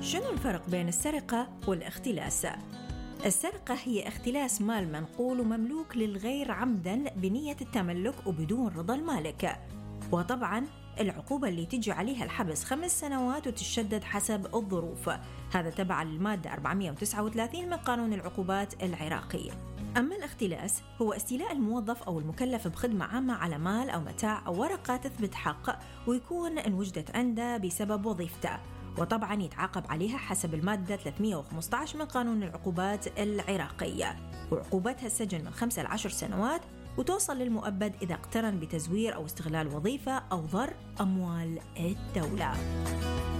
شنو الفرق بين السرقة والاختلاس؟ السرقة هي اختلاس مال منقول ومملوك للغير عمداً بنية التملك وبدون رضا المالك، وطبعاً العقوبة اللي تجي عليها الحبس 5 سنوات وتشدد حسب الظروف، هذا تبع المادة 439 من قانون العقوبات العراقي. أما الاختلاس هو استيلاء الموظف أو المكلف بخدمة عامة على مال أو متاع أو ورقة تثبت حق ويكون إن وجدت عنده بسبب وظيفته، وطبعاً يتعاقب عليها حسب المادة 315 من قانون العقوبات العراقية، وعقوبتها السجن من 5 ل 10 سنوات وتوصل للمؤبد إذا اقترن بتزوير أو استغلال وظيفة أو ضر أموال الدولة.